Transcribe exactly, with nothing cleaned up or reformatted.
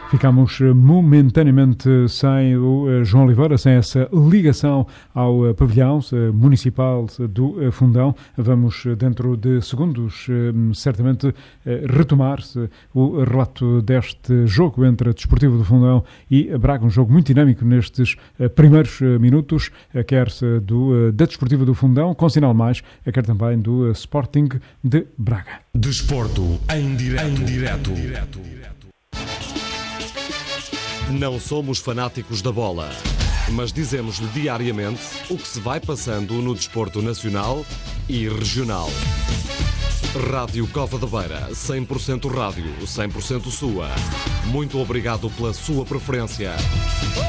Ficámos momentaneamente sem o João Oliveira, sem essa ligação ao pavilhão municipal do Fundão. Vamos, dentro de segundos, certamente retomar o relato deste jogo entre a Desportivo do Fundão e Braga, um jogo muito dinâmico nestes primeiros minutos, quer do, da Desportivo do Fundão, com sinal mais, quer também do Sporting de Braga. Desporto em direto. Em direto. Não somos fanáticos da bola, mas dizemos-lhe diariamente o que se vai passando no desporto nacional e regional. Rádio Cova da Beira, cem por cento rádio, cem por cento sua. Muito obrigado pela sua preferência.